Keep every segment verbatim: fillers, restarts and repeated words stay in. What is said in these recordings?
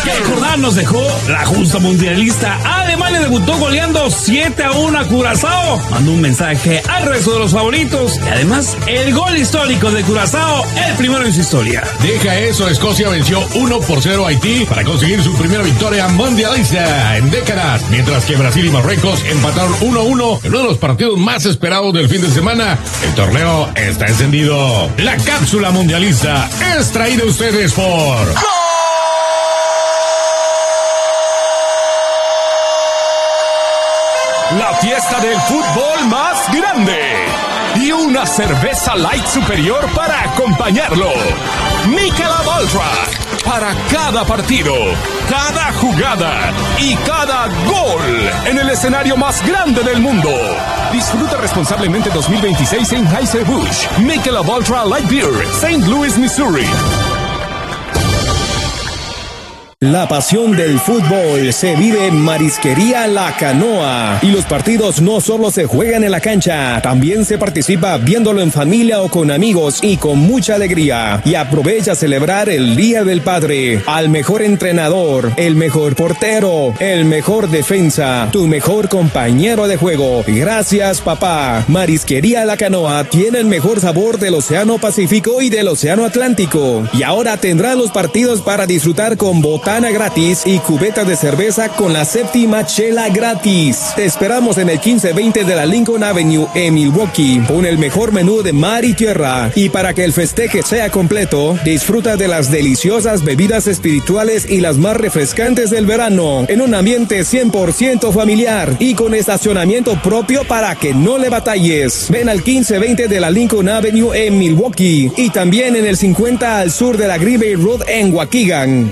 ¿Qué jornada nos dejó la justa mundialista? Alemania debutó goleando siete a uno a Curazao. Mandó un mensaje al resto de los favoritos. Y además, el gol histórico de Curazao, el primero en su historia. Deja eso, Escocia venció uno por cero a Haití para conseguir su primera victoria mundialista en décadas. Mientras que Brasil y Marruecos empataron uno a uno en uno de los partidos más esperados del fin de semana. El torneo está encendido. La cápsula mundialista es traída a ustedes por... La fiesta del fútbol más grande y una cerveza light superior para acompañarlo. Michelob Ultra, para cada partido, cada jugada y cada gol en el escenario más grande del mundo. Disfruta responsablemente dos mil veintiséis en Anheuser-Busch. Michelob Ultra Light Beer, Saint Louis, Missouri. La pasión del fútbol se vive en Marisquería La Canoa. Y los partidos no solo se juegan en la cancha, también se participa viéndolo en familia o con amigos y con mucha alegría. Y aprovecha a celebrar el Día del Padre. Al mejor entrenador, el mejor portero, el mejor defensa, tu mejor compañero de juego. Gracias, papá. Marisquería La Canoa tiene el mejor sabor del Océano Pacífico y del Océano Atlántico. Y ahora tendrá los partidos para disfrutar con botana gratis y cubeta de cerveza con la séptima chela gratis. Te esperamos en el quince veinte de la Lincoln Avenue en Milwaukee con el mejor menú de mar y tierra. Y para que el festeje sea completo, disfruta de las deliciosas bebidas espirituales y las más refrescantes del verano en un ambiente cien por ciento familiar y con estacionamiento propio para que no le batalles. Ven al quince veinte de la Lincoln Avenue en Milwaukee y también en el cincuenta al sur de la Green Bay Road en Waukegan.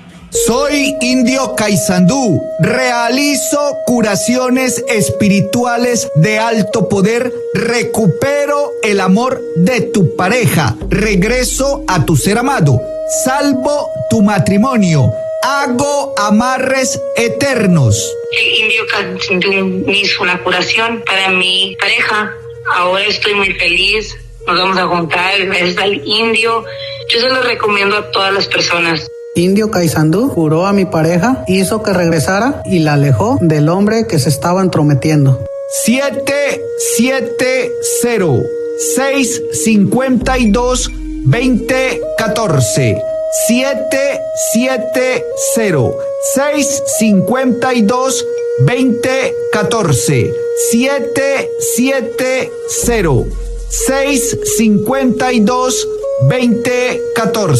Soy Indio Kaisandú, realizo curaciones espirituales de alto poder, recupero el amor de tu pareja, regreso a tu ser amado, salvo tu matrimonio, hago amarres eternos. El Indio Kaisandú hizo una curación para mi pareja, ahora estoy muy feliz, nos vamos a juntar gracias al Indio, yo se lo recomiendo a todas las personas. Indio Kaisandú curó a mi pareja, hizo que regresara y la alejó del hombre que se estaba entrometiendo. siete siete cero, seis cinco dos, dos cero uno cuatro. siete siete cero, seis cinco dos, dos cero uno cuatro. siete siete cero, seis cinco dos, dos cero uno cuatro.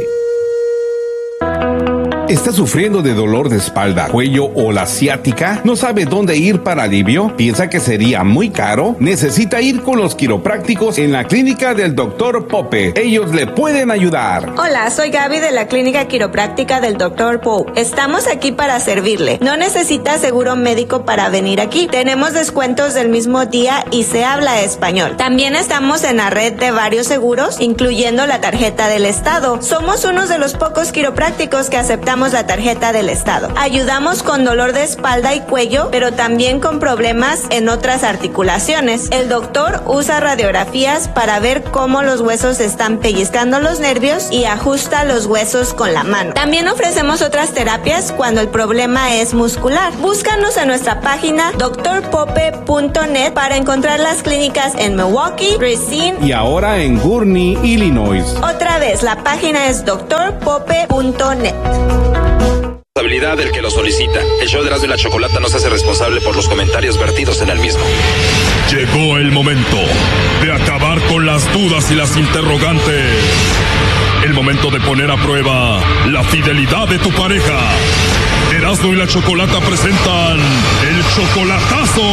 ¿Está sufriendo de dolor de espalda, cuello o la ciática? ¿No sabe dónde ir para alivio? ¿Piensa que sería muy caro? Necesita ir con los quiroprácticos en la clínica del doctor Pope. Ellos le pueden ayudar. Hola, soy Gaby de la clínica quiropráctica del doctor Pope. Estamos aquí para servirle. No necesita seguro médico para venir aquí. Tenemos descuentos del mismo día y se habla español. También estamos en la red de varios seguros, incluyendo la tarjeta del Estado. Somos uno de los pocos quiroprácticos que aceptamos la tarjeta del Estado. Ayudamos con dolor de espalda y cuello, pero también con problemas en otras articulaciones. El doctor usa radiografías para ver cómo los huesos están pellizcando los nervios y ajusta los huesos con la mano. También ofrecemos otras terapias cuando el problema es muscular. Búscanos en nuestra página doctor pope punto net para encontrar las clínicas en Milwaukee, Racine y ahora en Gurnee, Illinois. Otra vez, la página es doctor pope punto net. Responsabilidad del que lo solicita. El show de Erasmo y la Chocolata no se hace responsable por los comentarios vertidos en el mismo. Llegó el momento de acabar con las dudas y las interrogantes. El momento de poner a prueba la fidelidad de tu pareja. Erasmo y la Chocolata presentan el chocolatazo.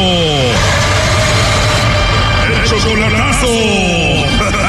El chocolatazo.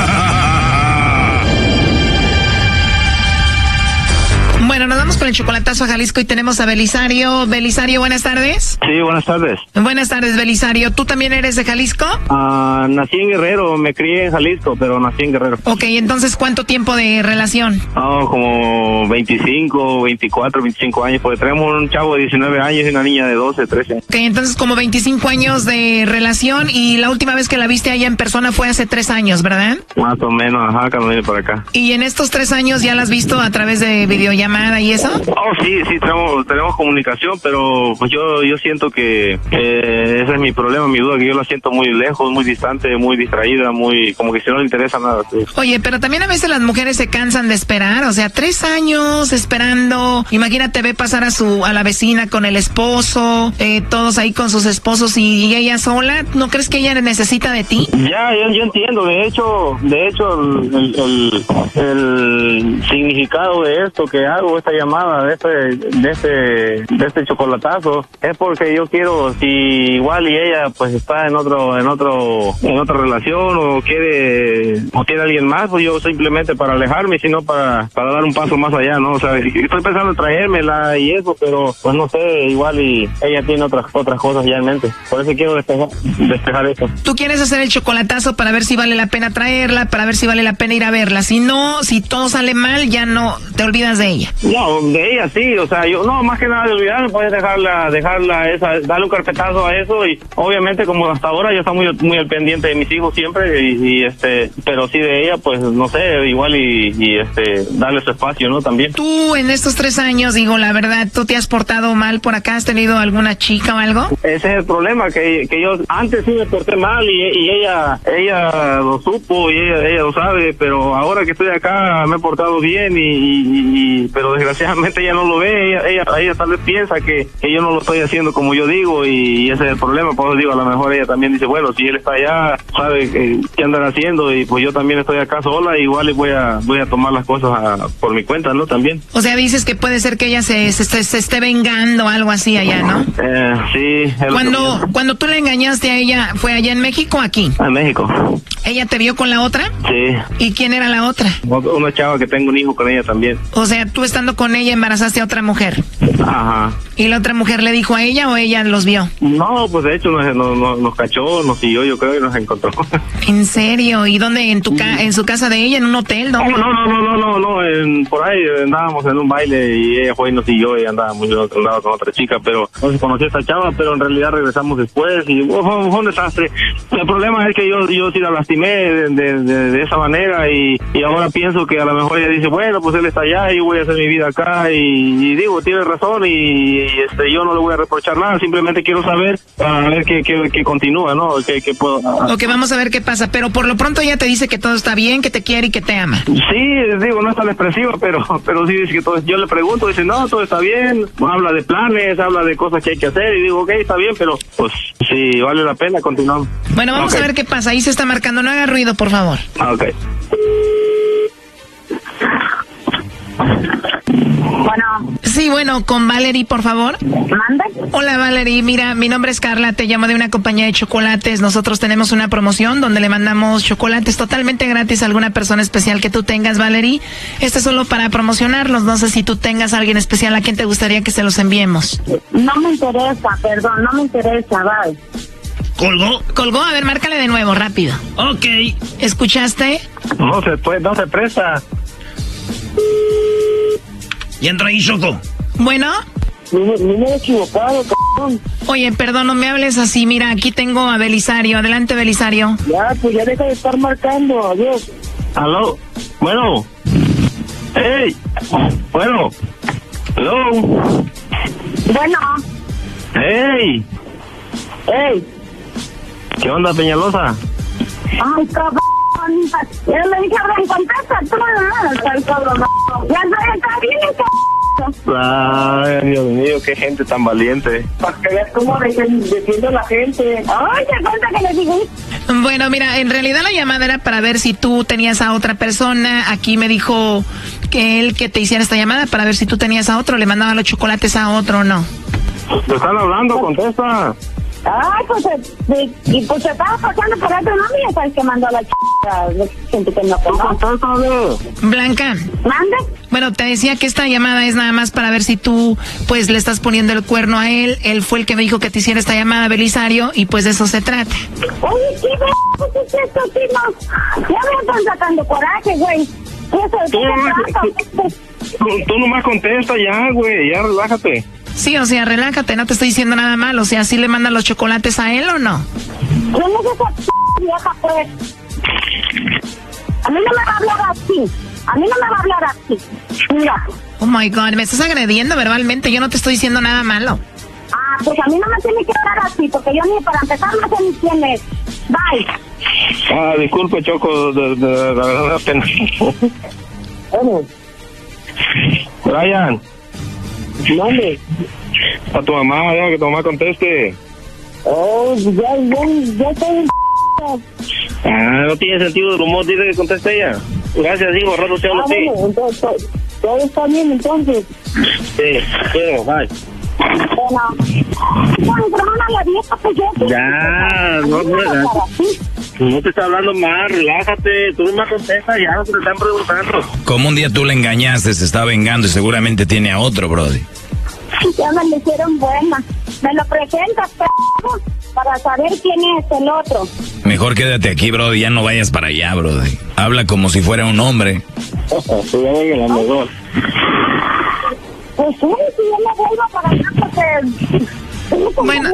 Bueno, nos vamos con el chocolatazo a Jalisco y tenemos a Belisario. Belisario, buenas tardes. Sí, buenas tardes. Buenas tardes, Belisario. ¿Tú también eres de Jalisco? Uh, nací en Guerrero, me crié en Jalisco, pero nací en Guerrero. Ok, entonces, ¿cuánto tiempo de relación? Oh, como veinticinco, veinticuatro, veinticinco años, porque tenemos un chavo de diecinueve años y una niña de doce, trece. Ok, entonces como veinticinco años de relación y la última vez que la viste allá en persona fue hace tres años, ¿verdad? Más o menos, ajá, cuando vine por acá. Y en estos tres años ya la has visto a través de videollamadas llamada y eso? Oh, sí, sí, tenemos, tenemos comunicación, pero pues yo, yo siento que eh, ese es mi problema, mi duda, que yo la siento muy lejos, muy distante, muy distraída, muy, como que si no le interesa nada. Sí. Oye, pero también a veces las mujeres se cansan de esperar, o sea, tres años esperando, imagínate, ve pasar a su, a la vecina con el esposo, eh, todos ahí con sus esposos y, y ella sola, ¿no crees que ella necesita de ti? Ya, yo, yo entiendo, de hecho, de hecho, el, el, el, el significado de esto que hago, esta llamada, de este, de este, de este chocolatazo, es porque yo quiero, si igual y ella pues está en otro, en otro, en otra relación o quiere, o tiene alguien más, pues yo simplemente para alejarme, sino para, para dar un paso más allá, ¿no? O sea, estoy pensando en traérmela y eso, pero pues no sé, igual y ella tiene otras, otras cosas ya en mente. Por eso quiero despejar, despejar eso. Tú quieres hacer el chocolatazo para ver si vale la pena traerla, para ver si vale la pena ir a verla. Si no, si todo sale mal, ya no te olvidas de ella. No, de ella sí, o sea, yo no, más que nada de olvidarme, puedes dejarla, dejarla esa, darle un carpetazo a eso y obviamente como hasta ahora yo estoy muy, muy al pendiente de mis hijos siempre y, y este, pero sí de ella, pues no sé, igual y, y este, darle su espacio, ¿no? También. Tú en estos tres años, digo, la verdad, ¿tú te has portado mal por acá? ¿Has tenido alguna chica o algo? Ese es el problema, que, que yo antes sí me porté mal y, y ella, ella lo supo y ella, ella lo sabe, pero ahora que estoy acá me he portado bien y, y, y pero desgraciadamente ella no lo ve, ella, ella, ella tal vez piensa que, que yo no lo estoy haciendo como yo digo y ese es el problema, por eso digo, a lo mejor ella también dice, bueno, si él está allá, sabe qué, qué andan haciendo y pues yo también estoy acá sola, igual voy a, voy a tomar las cosas a, por mi cuenta, ¿no? También. O sea, dices que puede ser que ella se, se, se, se esté vengando, algo así allá, ¿no? Eh, sí. Cuando, cuando tú le engañaste a ella, ¿fue allá en México o aquí? En México. ¿Ella te vio con la otra? Sí. ¿Y quién era la otra? Una chava que tengo un hijo con ella también. O sea, tú estando con ella embarazaste a otra mujer. Ajá. ¿Y la otra mujer le dijo a ella o ella los vio? No, pues de hecho nos, nos, nos, nos cachó, nos siguió, yo creo, y nos encontró. ¿En serio? ¿Y dónde? ¿En tu ca en su casa de ella? ¿En un hotel? ¿Dónde? No, no, no, no, no, no, en, por ahí andábamos en un baile y ella fue y nos siguió y andábamos yo otro lado con otra chica, pero no se conoció a esta chava, pero en realidad regresamos después y oh, fue, fue un desastre. El problema es que yo, yo sí la lastimé de, de, de, de esa manera y, y ahora pienso que a lo mejor ella dice, bueno, pues él está allá y yo voy a hacer mi vida acá y, y digo, tiene razón y, y este yo no le voy a reprochar nada, simplemente quiero saber para ver qué, qué, qué continúa, ¿no? ¿Qué, qué puedo? Ok, vamos a ver qué pasa, pero por lo pronto ella te dice que todo está bien, que te quiere y que te ama. Sí, digo, no es tan expresiva, pero pero sí dice que todo, yo le pregunto, dice, no, todo está bien, habla de planes, habla de cosas que hay que hacer y digo, ok, está bien, pero pues sí, vale la pena continuar. Bueno, vamos okay. a ver qué pasa, ahí se está marcando, no haga ruido, por favor. Ok. Bueno. Sí, bueno, con Valerie, por favor. ¿Mande? Hola, Valerie. Mira, mi nombre es Carla, te llamo de una compañía de chocolates. Nosotros tenemos una promoción donde le mandamos chocolates totalmente gratis a alguna persona especial que tú tengas, Valerie. Este es solo para promocionarlos. No sé si tú tengas a alguien especial a quien te gustaría que se los enviemos. No me interesa, perdón, no me interesa, bye. ¿Colgó? Colgó, a ver, márcale de nuevo, rápido. Ok. ¿Escuchaste? No se puede, no se presta. Y entra ahí, Choco. Bueno. No, no me he equivocado, cabrón. Oye, perdón, no me hables así. Mira, aquí tengo a Belisario. Adelante, Belisario. Ya, pues ya deja de estar marcando. Adiós. Aló. Bueno. Hey. Bueno. Hello. Bueno. Hey. Hey. ¿Qué onda, Peñalosa? Ay, cabrón. Yo le dije, Abraham, contesta tú, no, ya no está bien, cabrón. Ay, Dios mío, qué gente tan valiente. Para que veas cómo defiende la gente. Ay, te cuenta que le digo. Bueno, mira, en realidad la llamada era para ver si tú tenías a otra persona. Aquí me dijo que él que te hiciera esta llamada para ver si tú tenías a otro, le mandaba los chocolates a otro o no. ¿Te están hablando? Contesta. Ay, pues, de, y pues se estaba pasando por otro nombre y sabes que mandó a la chica, gente que no conoce. Blanca. ¿Mande? Bueno, te decía que esta llamada es nada más para ver si tú, pues, le estás poniendo el cuerno a él. Él fue el que me dijo que te hiciera esta llamada, Belisario, y pues de eso se trata. Oye, ¿qué ¿qué es esto, Timo? Ya me están sacando coraje, güey. Eso, tú, tú, tú, tú nomás contesta ya, güey, ya relájate. Sí, o sea, relájate, no te estoy diciendo nada mal. O sea, ¿sí le mandan los chocolates a él o no? ¿Quién es esa p*** vieja, pues? A mí no me va a hablar así. A mí no me va a hablar así. Mira. Oh my God, me estás agrediendo verbalmente. Yo no te estoy diciendo nada malo. Ah, pues a mí no me tiene que hablar así, porque yo ni para empezar no sé ni quién es. Bye. Ah, disculpe, Choco, de, de, de la verdad, pena. Brian. ¿Dónde? A tu mamá, ya, que tu mamá conteste. Oh, ya, ya, ya estoy... Ah, no tiene sentido del humor, dile que conteste ella. Gracias, digo, rato te hablo a ti. Ah, bueno, entonces, todo, todo está bien, entonces. Sí, quiero, bye. Bueno, bueno, hermana, la vieja, pues yo... Ya, no, no, no, no te está hablando más, relájate, tú no me contestas, ya no te están preguntando. Como un día tú le engañaste, se está vengando y seguramente tiene a otro, brody. Ya me lo hicieron buena. Me lo presentas, p***, para saber quién es el otro. Mejor quédate aquí, brody, ya no vayas para allá, brody. Habla como si fuera un hombre. Tú ya ven la mejor. Pues sí, si yo me vuelvo para allá porque... Bueno.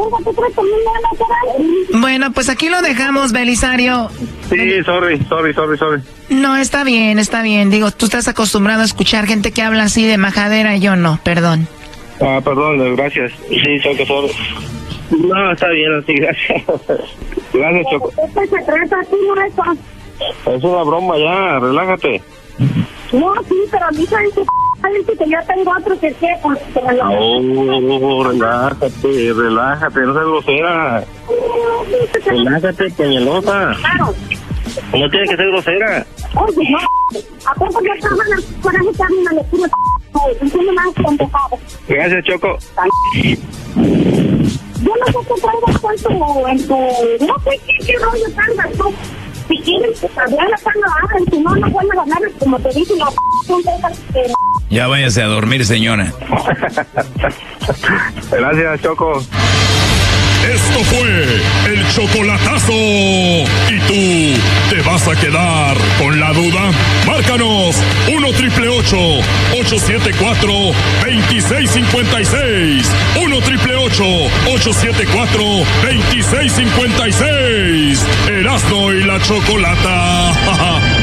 Bueno, pues aquí lo dejamos, Belisario. Sí, sorry, sorry, sorry, sorry. No, está bien, está bien. Digo, tú estás acostumbrado a escuchar gente que habla así de majadera, yo no, perdón. Ah, perdón, gracias. Sí, Choco, sorry. No, está bien, así, gracias. Gracias, Choco. ¿Qué se trata aquí, no eso? Es una broma ya, relájate. No, sí, pero a mí saben que... Dice que yo tengo otro que sepa. Oh, relájate, relájate, no seas grosera. Relájate, peñalosa. Claro. No tienes que ser grosera. Oye, no. ¿A poco yo estaba en la coraje que a mí me le quiero entiendo más contestado? Gracias, Choco. Yo no sé qué traigas en tu, en tu... No sé qué, qué rollo traigas tú. Si quieres, pues hablarla cuando hablan. Si no, no vuelven a hablar. Como te dije, no son cosas que... Ya váyase a dormir, señora. Gracias, Choco. Esto fue el chocolatazo. ¿Y tú te vas a quedar con la duda? Márcanos uno triple ocho, ocho siete cuatro, dos seis cinco seis. uno triple ocho, ocho siete cuatro, dos seis cinco seis. Erasmo y la Chocolata.